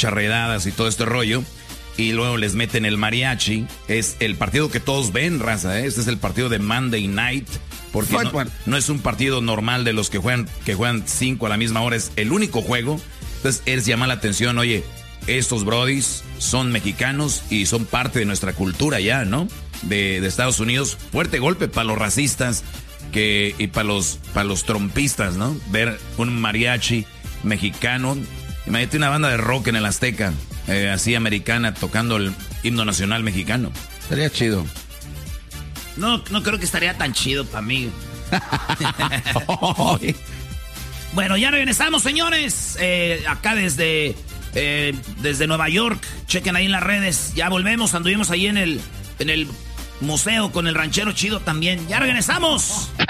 muchas redadas y todo este rollo. Y luego les meten el mariachi. Es el partido que todos ven, raza, ¿eh? Este es el partido de Monday Night. Porque no es un partido normal de los que juegan 5 a la misma hora. Es el único juego. Entonces, él llama la atención, oye, estos brodis son mexicanos y son parte de nuestra cultura ya, ¿no? De Estados Unidos. Fuerte golpe para los racistas y para los trompistas, ¿no? Ver un mariachi mexicano. Imagínate una banda de rock en el Azteca, así americana, tocando el himno nacional mexicano. Sería chido. No creo que estaría tan chido para mí. Bueno, ya regresamos, señores. Acá desde Nueva York. Chequen ahí en las redes. Ya volvemos. Anduvimos ahí en el museo con el ranchero chido también. ¡Ya regresamos!